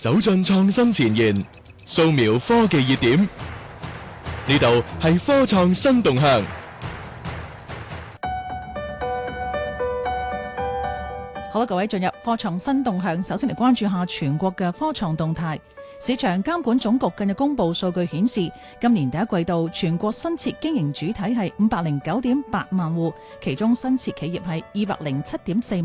走進創新前沿，掃描科技熱點。呢度係科創新動向。 好啦，各位進入科創新動向，首先嚟關注下全國嘅科創動態。市場監管總局近日公布數據顯示，今年第一季度全國新設經營主體係509.8萬戶，其中新設企業係207.4萬。